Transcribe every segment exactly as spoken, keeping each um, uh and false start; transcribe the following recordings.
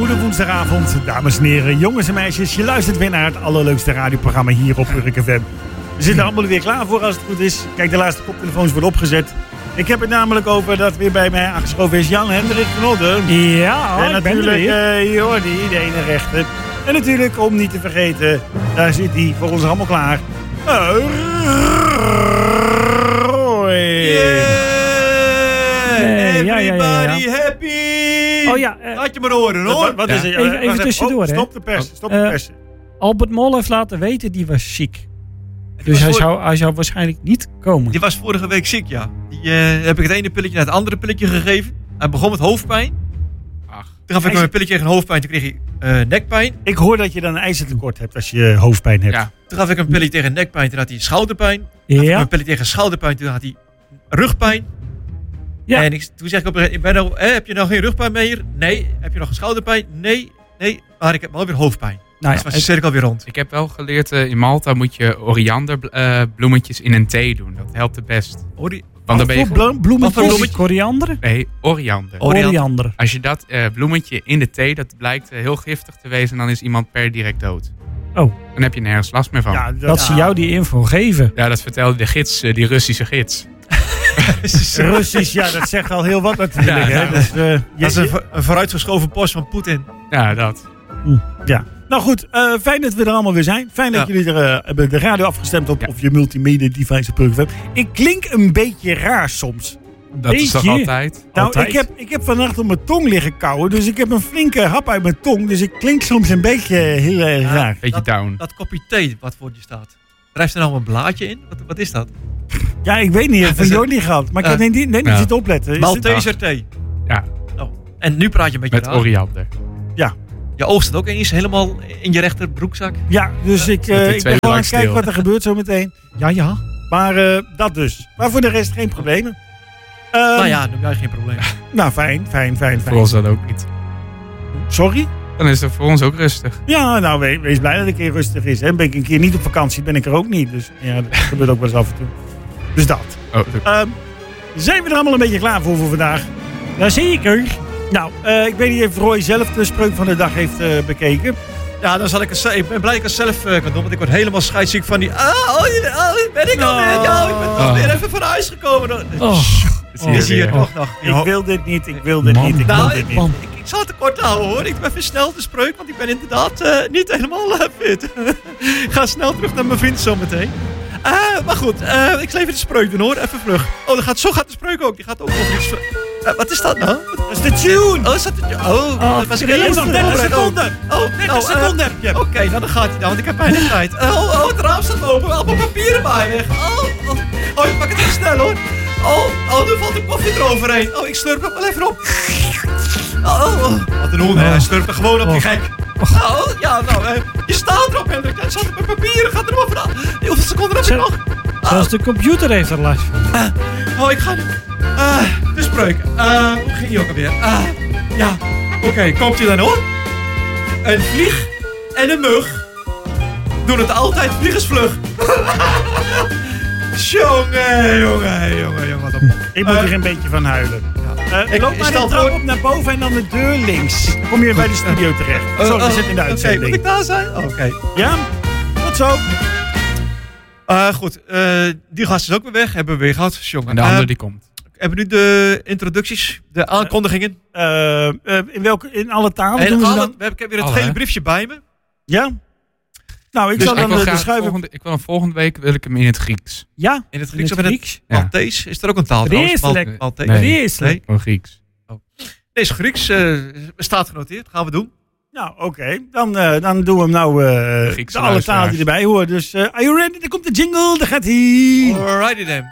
goede woensdagavond, dames en heren, jongens en meisjes. Je luistert weer naar het allerleukste radioprogramma hier op Urk F M. We zitten allemaal weer klaar voor als het goed is. Kijk, de laatste koptelefoons worden opgezet. Ik heb het namelijk over dat weer bij mij aangeschoven is Jan-Hendrik van Odden. Ja, en natuurlijk uh, Jordi, de ene rechter. En natuurlijk, om niet te vergeten, daar zit hij voor ons allemaal klaar. Uh, Roy. Yeah. Ja, ja, ja, ja, Everybody happy! Oh ja, uh, laat je maar horen hoor. Wat, wat ja. is het? Even, even tussendoor, oh, hè. Stop de pers, stop de Uh, pers. Albert Mol heeft laten weten, die was ziek. Die Dus was hij voor- zou, hij zou waarschijnlijk niet komen. Die was vorige week ziek, ja. Die uh, heb ik het ene pilletje naar het andere pilletje gegeven. Hij begon met hoofdpijn. Ach. Toen gaf ik hem een pilletje tegen hoofdpijn. Toen kreeg hij uh, nekpijn. Ik hoor dat je dan een ijzertekort hebt als je hoofdpijn hebt. Ja. Toen gaf ik hem een pilletje tegen nekpijn. Toen had hij schouderpijn. Toen gaf ik hem Ja, een pilletje tegen schouderpijn. Toen had hij rugpijn. ja. En ik, toen zeg ik op een gegeven moment, ben nou, eh, heb je nou geen rugpijn meer? Nee. Heb je nog een schouderpijn? Nee. Nee. Maar ik heb wel weer hoofdpijn. Nou Dus ja, was de cirkel weer rond. Ik heb wel geleerd, uh, in Malta moet je orianderbloemetjes in een thee doen. Dat helpt het best. Ori- Want dan ben je... Voor blo- Wat voor bloemetjes. bloemetje? koriander? Nee, oriander. Oh. Oriander. Koriander. Als je dat uh, bloemetje in de thee, dat blijkt uh, heel giftig te wezen, dan is iemand per direct dood. Oh, Dan heb je nergens last meer van. Ja, Ja, dat, dat ze jou die info geven. dat vertelde de gids, uh, die Russische gids. Russisch, ja, dat zegt al heel wat natuurlijk. Ja, hè. ja. Dus, uh, Dat is je- een, vo- een vooruitgeschoven post van Poetin. Ja, dat. ja. Nou goed, uh, fijn dat we er allemaal weer zijn. Fijn dat Ja. jullie er uh, hebben de radio afgestemd op Ja. of je multimedia device op Urk F M. Ik klink een beetje raar soms. Dat is toch Beetje. altijd? Nou, Altijd. ik heb, ik heb vannacht op mijn tong liggen kauwen, dus ik heb een flinke hap uit mijn tong. Dus ik klink soms een beetje heel erg Ja. raar. Beetje Dat- down. Dat kopje thee wat voor je staat. Drijft er nou een blaadje in? Wat, wat is dat? Ja, ik weet niet, ik heb van is het- Jordi gehad. Maar ik Ja. heb net niet Ja. zitten opletten. Is het- Malteser thee. Ja, Oh. En nu praat je een beetje met raar. oriander. Je oog staat ook ineens helemaal in je rechter broekzak. Ja, dus ik, uh, die ik twee ben gewoon aan lang het kijken stil. wat er gebeurt zo meteen. Ja, ja. Maar uh, dat dus. Maar voor de rest geen problemen. Ehm, nou ja, dan heb jij geen probleem. Nou, fijn, fijn, fijn, Voor fijn. ons dan ook niet. Sorry? Dan is het voor ons ook rustig. Ja, nou, wees, wees blij dat het een keer rustig is. Hè. Ben ik een keer niet op vakantie, ben ik er ook niet. Dus ja, dat gebeurt ook wel eens af en toe. Dus dat. Oh, dat- Ehm, zijn we er allemaal een beetje klaar voor voor vandaag? Jazeker. Nou, uh, ik weet niet of Roy zelf de spreuk van de dag heeft uh, bekeken. Ja, dan zal ik het zelf. Ik ben blij dat ik het zelf uh, kan doen, want ik word helemaal scheidsziek van die. Ah, oh, oh, ben ik alweer? Ja, ik ben toch Oh. weer even van huis gekomen. Oh, zie je Is hier weer. toch nog? Ik wil dit niet, ik wil dit Man. niet, ik wil Nou, dit ik, niet. ik, ik zal het te kort houden hoor. Ik ben even snel de spreuk, want ik ben inderdaad uh, niet helemaal uh, fit. Ik ga snel terug naar mijn vriend zometeen. Uh, maar goed, uh, ik zal even de spreuk doen hoor. Even vlug. Oh, dan gaat, zo gaat de spreuk ook. Die gaat ook over iets. Uh, wat is dat nou? Dat is de tune! Oh, is dat de Oh, Oh, dat was ik er is helemaal nog dertig voorbereid. seconden. Oh, oh dertig nou, uh, seconden heb je. Oké, okay, nou dan gaat hij dan, want ik heb weinig tijd. Uh, oh, oh, het raam staat open. Allemaal papieren bij weg. Oh, oh, oh, ik pak het even snel hoor. Oh, oh, nu valt de koffie eroverheen. Oh, ik slurp hem wel even op. Oh, oh, oh. Wat een hoen, hè. Hij slurpt er gewoon op, die gek. Oh, ja, nou, uh, je staat erop, Hendrik. Het zat op mijn papieren, gaat er maar vanaf. Hoeveel seconden heb ik Zo. nog? zelfs de computer heeft er last van. Uh, oh, ik ga nu. Uh, de spreuk. Uh, hoe ging die ook alweer? Uh, ja, oké, okay, komt ie dan hoor. Een vlieg en een mug doen het altijd vliegensvlug. Jongen, jongen, jongen, jongen. Wat op. Ik moet Uh, er een beetje van huilen. Ja. Uh, Ik- loop ik maar de stel trap voor- op naar boven en dan de deur links. Dan kom je bij de studio terecht. Uh, Zo, we uh, zitten in de Oké, uitzending. moet ik daar zijn? Oké. Okay. Ja? Tot zo. Uh, goed, uh, die gast is ook weer weg. Hebben we weer gehad. Jongen. En de andere Uh, die komt. hebben we nu de introducties, de aankondigingen? Uh, uh, in, welke, in alle talen En doen we ze alle, dan? we hebben, ik heb weer het Alle, gele hè? briefje bij me. Ja? Nou, ik Dus zal ik dan wil de, de graag schuiven... volgende, ik wil hem volgende week wil ik hem in het Grieks. Ja? In het In Grieks het of in het Grieks? Ja. Maltees? Is er ook een taal trouwens? Vreselijk. Mal- Maltees? Nee. Vreselijk. Nee? Gewoon Grieks. Deze Grieks uh, staat genoteerd. Gaan we doen. Nou, oké. Okay. Dan, uh, dan doen we hem nou uh, Griekse de alle talen die luisteraars. erbij horen. Dus, uh, are you ready? Dan komt de jingle. Daar gaat hij. Alrighty then.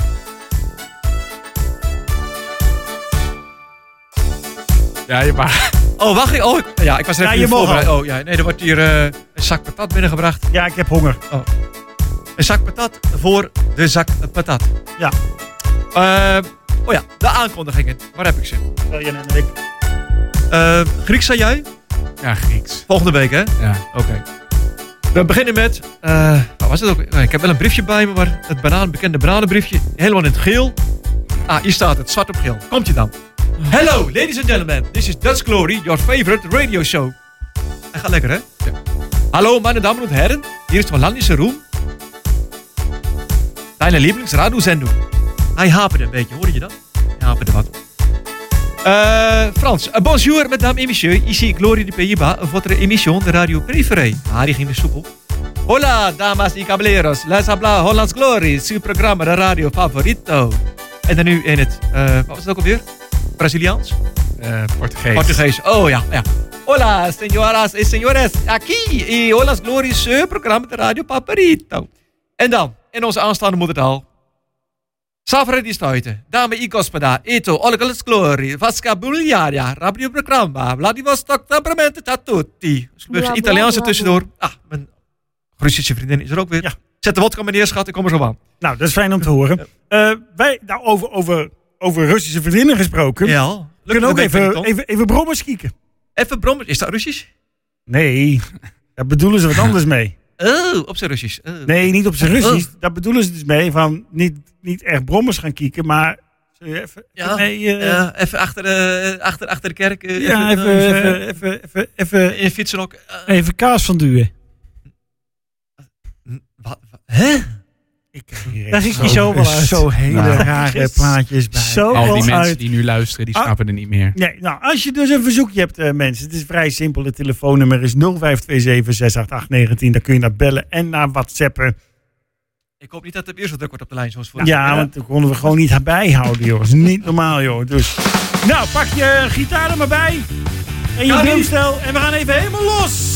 Ja, je maar. Oh, wacht. ik- Oh, ik- ja, ik was er Ja, even je niet mag voorbereid. al. Oh, ja. Nee, er wordt hier uh, een zak patat binnengebracht. Ja, ik heb honger. Een zak patat voor de zak patat. Ja. Uh, oh ja, de aankondigingen. Waar heb ik ze? Wel, Jan en ik. Uh, Grieks zei jij? Ja, Grieks. Volgende week, hè? Ja. Oké. Okay. We beginnen met... Uh, wat was het ook? Nee, ik heb wel een briefje bij me, maar het banaan, bekende bananenbriefje. Helemaal in het geel. Ah, hier staat het, zwart op geel. Komt je dan. Hello, ladies and gentlemen. This is Dutch Glory, your favorite radio show. Hij gaat lekker, hè? Ja. Hallo, meine Damen und Herren. Hier ist Hollandische Roem. Deine Lieblingsradiosendung. Hij haperde een beetje, hoorde je dat? Hij haperde wat. Uh, Frans, uh, bonjour, mesdames et messieurs. Ici Glorie de Pays-Bas, votre émission de radio préférée. Ah, die ging weer soepel. Hola, damas y caballeros. Les habla Hollands Glory, su programma de radio favorito. En dan nu in het, uh, wat was het ook alweer? Braziliaans? Uh, Portugees. Portugees, oh ja, ja. Hola, señoras y señores. Aquí, y Hollands Glory, su programma de radio favorito. En dan, in onze aanstaande moedertaal. Savre di stuiten, dame i gospoda, eto, Hollands Glory, vasca bulgaria, radio programma, Vladivostok, temperamente a tutti. Dus Italiaanse tussendoor. Ah, mijn Russische vriendin is er ook weer. Ja. Zet de wodka, meneer, schat, ik kom er zo aan. Nou, dat is fijn om te horen. Uh, wij, nou, over, over, over Russische vriendinnen gesproken. Ja. We kunnen ook even, even, even brommers kieken. Even brommers? Is dat Russisch? Nee, daar bedoelen ze wat anders mee. Oh, op zijn Russisch. Oh. Nee, niet op zijn Russisch. Oh. Daar bedoelen ze dus mee van niet, niet echt brommers gaan kieken, maar... Even, ja, mee, uh, ja, even achter, uh, achter, achter de kerk. Uh, ja, even... even, even, uh, even, even, even in fietsen ook. Uh, even kaas van duwen. Wat? Hè? Ik krijg hier Daar ging je zo wel uit. Zo hele nou, rare plaatjes bij. Zo Al die mensen uit. die nu luisteren, die snappen ah, er niet meer. Nee, nou, als je dus een verzoekje hebt, uh, mensen. Het is vrij simpel. Het telefoonnummer is nul vijf twee zeven zes acht acht een negen. Daar kun je naar bellen en naar WhatsAppen. Ik hoop niet dat het weer zo druk wordt op de lijn zoals voor. Ja, ja, want dat konden we gewoon niet bijhouden, joh. Dat is niet normaal, joh. Dus, nou, pak je gitaar er maar bij. En je drumstel. En we gaan even helemaal los.